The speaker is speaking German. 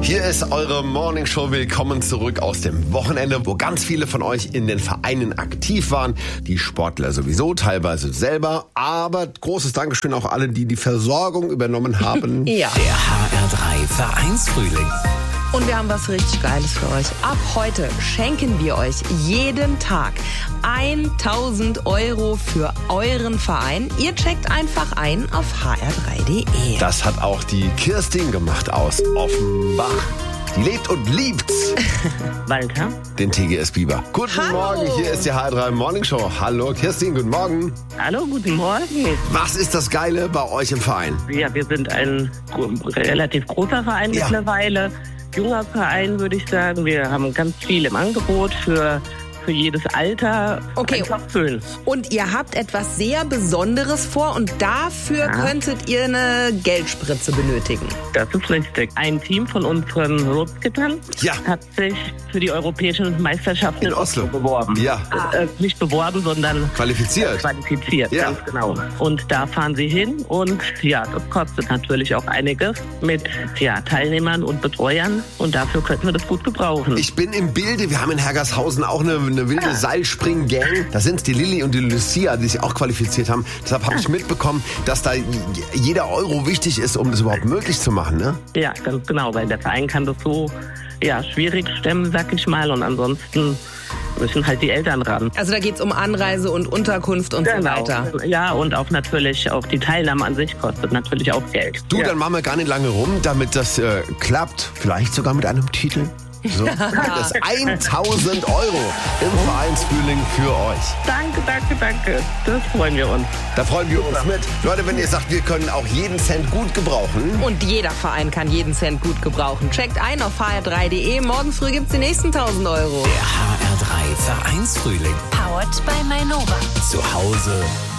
Hier ist eure Morningshow. Willkommen zurück aus dem Wochenende, wo ganz viele von euch in den Vereinen aktiv waren. Die Sportler sowieso, teilweise selber. Aber großes Dankeschön auch allen, die die Versorgung übernommen haben. Ja. Der HR3 Vereinsfrühling. Und wir haben was richtig Geiles für euch. Ab heute schenken wir euch jeden Tag 1.000 € für euren Verein. Ihr checkt einfach ein auf hr3.de. Das hat auch die Kirstin gemacht aus Offenbach. Die lebt und liebt's. Walter. Den TGS Biber. Guten Hallo. Morgen, hier ist die HR3 Morningshow. Hallo Kirstin, guten Morgen. Hallo, guten Morgen. Was ist das Geile bei euch im Verein? Ja, wir sind ein relativ großer Verein Ja. mittlerweile. Junger Verein, würde ich sagen. Wir haben ganz viel im Angebot für jedes Alter. Okay. Einfach schön. Und ihr habt etwas sehr Besonderes vor und dafür könntet ihr eine Geldspritze benötigen. Das ist richtig. Ein Team von unseren Roadskippern Ja. hat sich für die europäischen Meisterschaften In Oslo. beworben. Ja. Nicht beworben, sondern Qualifiziert. qualifiziert, Ja. ganz genau. Und da fahren sie hin und ja, das kostet natürlich auch einiges mit Teilnehmern und Betreuern und dafür könnten wir das gut gebrauchen. Ich bin im Bilde, wir haben in Hergershausen auch eine wilde Seilspring-Gang. Da sind die Lilly und die Lucia, die sich auch qualifiziert haben. Deshalb habe ich mitbekommen, dass da jeder Euro wichtig ist, um das überhaupt möglich zu machen, ne? Ja, ganz genau, weil der Verein kann das so schwierig stemmen, sag ich mal, und ansonsten müssen halt die Eltern ran. Also da geht's um Anreise und Unterkunft und so weiter. Ja, und auch natürlich auch die Teilnahme an sich kostet natürlich auch Geld. Du, ja. dann machen wir gar nicht lange rum, damit das klappt. Vielleicht sogar mit einem Titel. So. Das ist 1.000 € im Vereinsfrühling für euch. Danke. Das freuen wir uns. Da freuen wir uns mit. Leute, wenn ihr sagt, wir können auch jeden Cent gut gebrauchen. Und jeder Verein kann jeden Cent gut gebrauchen. Checkt ein auf hr3.de. Morgen früh gibt's die nächsten 1.000 €. Der HR3 Vereinsfrühling. Powered by Mainova. Zu Hause